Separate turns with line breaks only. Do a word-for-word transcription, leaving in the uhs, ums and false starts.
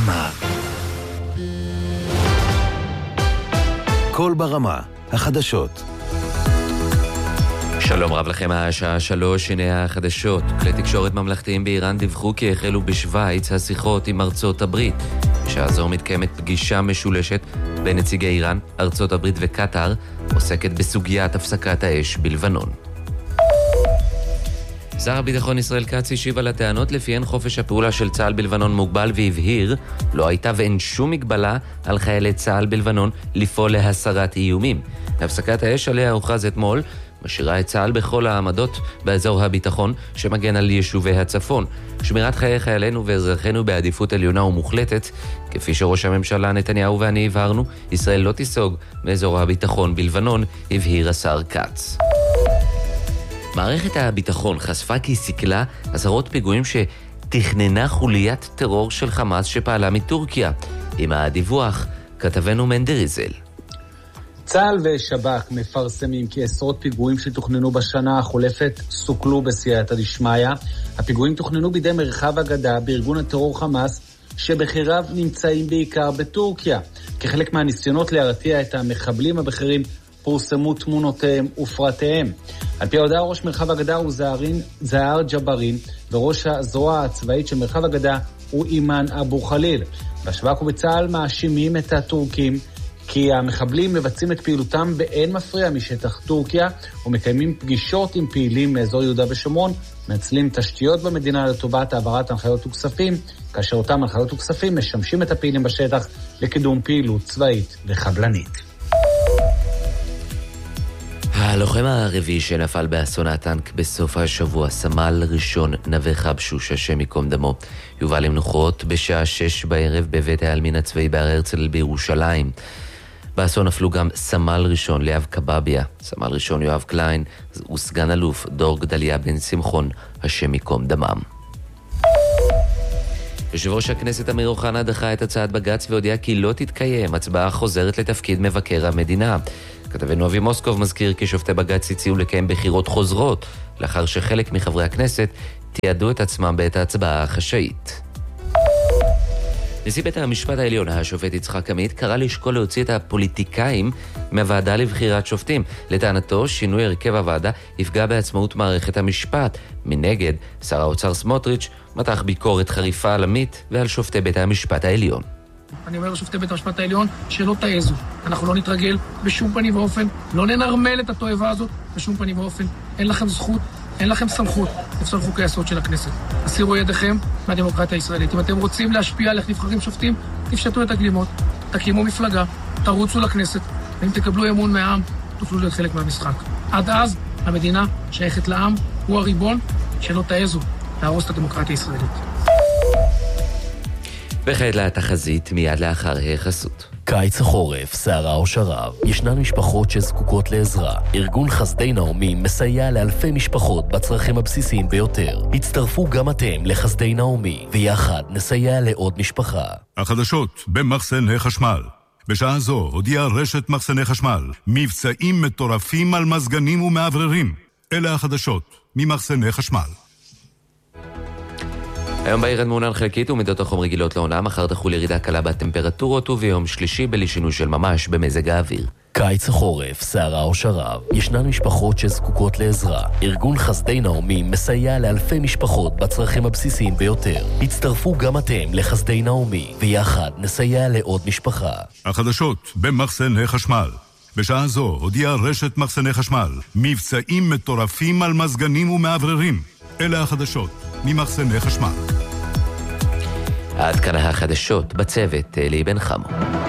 ברמה. קול ברמה, החדשות.
שלום רב לכם, השעה שלוש, הנה החדשות. כלי תקשורת ממלכתיים באיראן דיווחו כי החלו בשוויץ השיחות עם ארצות הברית. בשעה זו מתקיימת פגישה משולשת בין נציגי איראן, ארצות הברית וקטר, עוסקת בסוגיית הפסקת האש בלבנון. שר הביטחון ישראל כץ השיב על הטענות לפיהן חופש הפעולה של צה"ל בלבנון מוגבל והבהיר, לא הייתה ואין שום מגבלה על חיילי צה"ל בלבנון לפעול להסרת איומים. הפסקת האש עליה הוכרז אתמול משאירה את צה"ל בכל העמדות באזור הביטחון שמגן על יישובי הצפון. שמירת חיי חיילינו ואזרחינו בעדיפות עליונה ומוחלטת, כפי שראש הממשלה נתניהו ואני הבהרנו, ישראל לא תיסוג מאזור הביטחון בלבנון, הבהיר השר כץ. מערכת הביטחון חשפה כי סיכלה עשרות פיגועים שתכננה חוליית טרור של חמאס שפעלה מטורקיה. עם הדיווח, כתבנו מנדריזל.
צה"ל ושב"כ מפרסמים כי עשרות פיגועים שתוכננו בשנה החולפת סוכלו בסייעתא דשמיא. הפיגועים תוכננו בידי מרחב הגדה בארגון הטרור חמאס, שבחיריו נמצאים בעיקר בטורקיה. כחלק מהניסיונות להרתיע את המחבלים הבכירים, פורסמו תמונותיהם ופרטיהם. על פי ההודעה, ראש מרחב הגדה הוא זהרין, זהר ג'ברין, וראש הזרוע הצבאית של מרחב הגדה הוא אימן אבו חליל. בשב"כ ובצה"ל מאשימים את הטורקים כי המחבלים מבצעים את פעילותם באין מפריע משטח טורקיה ומקיימים פגישות עם פעילים מאזור יהודה ושומרון, מנצלים תשתיות במדינה לטובת העברת הנחיות וכספים, כאשר אותם הנחיות וכספים משמשים את הפעילים בשטח לקידום פעילות צבאית וחבלנית.
הלוחם הרביעי שנפל באסון הטנק בסוף השבוע, סמל ראשון נווה חבשוש, השם ייקום דמו, יובא למנוחות בשעה שש בערב בבית העלמין הצבאי בהר הרצל בירושלים. באסון נפלו גם סמל ראשון ליאב קבביה, סמל ראשון יואב קליין וסגן אלוף דור גדליה בן שמחון, השם ייקום דמם. יושב ראש הכנסת אמיר אוחנה דחה את הצעת בג"ץ והודיע כי לא תתקיים הצבעה חוזרת לתפקיד מבקר המדינה. כתבנו אבי מוסקוב מזכיר כי שופטי בג"ץ הציעו לקיים בחירות חוזרות, לאחר שחלק מחברי הכנסת תיעדו את עצמם בעת ההצבעה החשאית. נשיא בית המשפט העליון, השופט יצחק עמית, קרא לשקול להוציא את הפוליטיקאים מהוועדה לבחירת שופטים. לטענתו, שינוי הרכב הוועדה יפגע בעצמאות מערכת המשפט. מנגד, שר האוצר סמוטריץ' מתח ביקורת חריפה על עמית ועל שופטי בית המשפט העליון.
אני אומר לשופטי בית המשפט העליון שלא תעזו. אנחנו לא נתרגל בשום פנים ואופן, לא ננרמל את התועבה הזאת בשום פנים ואופן. אין לכם זכות, אין לכם סמכות לפסול חוקי היסוד של הכנסת. הסירו ידיכם מהדמוקרטיה הישראלית. אם אתם רוצים להשפיע על איך נבחרים שופטים, תפשטו את הגלימות, תקימו מפלגה, תרוצו לכנסת, ואם תקבלו אמון מהעם, תוכלו להיות חלק מהמשחק. עד אז, המדינה שייכת לעם, הוא הריבון, שלא תעזו להרוס את הדמוקרטיה הישראלית.
וכעת לתחזית מיד לאחר החסות.
קיץ החורף, סערה או שרב, ישנן משפחות שזקוקות לעזרה. ארגון חסדי נעמי מסייע לאלפי משפחות בצרכים הבסיסיים ביותר. הצטרפו גם אתם לחסדי נעמי, ויחד נסייע לעוד משפחה.
החדשות במחסני חשמל. בשעה זו הודיעה רשת מחסני חשמל מבצעים מטורפים על מזגנים ומעבררים. אלה החדשות ממחסני חשמל.
היום בעיר מעונן חלקית ומידות החום רגילות לעונה, מחר תחול ירידה קלה בטמפרטורות וביום שלישי בלי שינוי של ממש במזג האוויר.
קיץ החורף, סערה או שרב, ישנן משפחות שזקוקות לעזרה. ארגון חסדי נעמי מסייע לאלפי משפחות בצרכים הבסיסיים ביותר. הצטרפו גם אתם לחסדי נעמי, ויחד נסייע לעוד משפחה.
החדשות במחסני חשמל. בשעה זו הודיעה רשת מחסני חשמל מבצעים מטורפים על מזגנים ומעבררים. אלה החדשות ממחסני חשמל.
עד כאן החדשות, בצוות אלי בן חמו.